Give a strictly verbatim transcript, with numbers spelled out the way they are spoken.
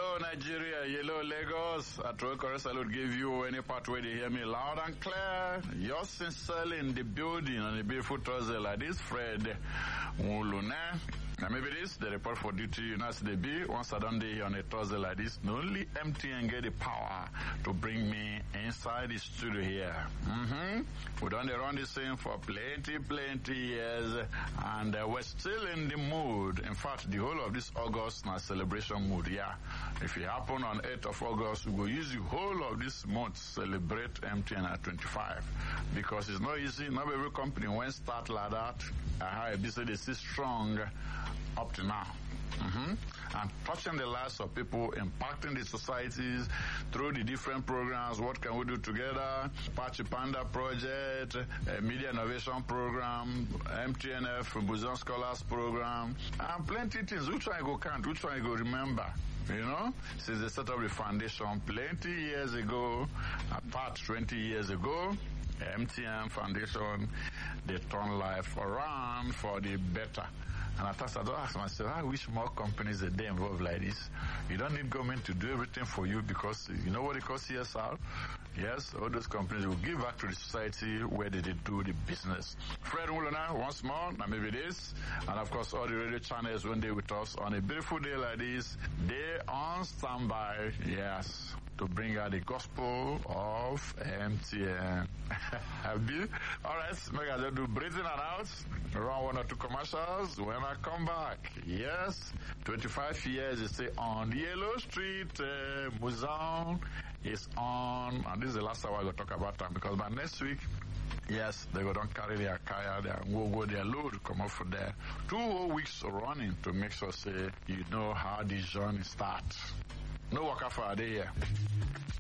Yellow Nigeria, yellow Lagos. I try to salute give you any part where they hear me loud and clear. Yours sincerely in the building on a beautiful Thursday like this, Fred Mulune. Now maybe this, the report for duty, you know, they be once I done day on a Thursday like this, not only M T N get the power to bring me inside the studio here. Mm-hmm. We done the run this thing for plenty, plenty years, and uh, we're still in the mood. In fact, the whole of this August now celebration mood, yeah. If it happen on eighth of August, we will use the whole of this month to celebrate M T N at twenty-five. Because it's not easy, not every company when start like that. I have said they see strong up to now. Mm-hmm. And touching the lives of people, impacting the societies through the different programs. What can we do together? Apache Panda Project, a Media Innovation Program, M T N F, Buzon Scholars Program, and plenty of things. Which one I go count? Which one I go remember? You know, since they set up the foundation plenty years ago, apart twenty years ago, M T N Foundation, they turn life around for the better. And at first I don't ask myself, I wish more companies that they involved like this. You don't need government to do everything for you because you know what they call C S R? Yes, all those companies will give back to the society where they, they do the business. Fred Muluna, once more, now maybe this. And of course all the radio channels when they with us on a beautiful day like this, they on standby, yes, to bring out the gospel of M T N. Happy? Alright, make I just do breathing and out. Run one or two commercials when I come back. Yes, twenty-five years you say on Yellow Street, uh, Museum is on, and this is the last time I will talk about them because by next week, yes, they go don't carry their kaya, their go go their load come up for there. Two whole weeks running to make sure say you know how the journey starts. No work for a day here.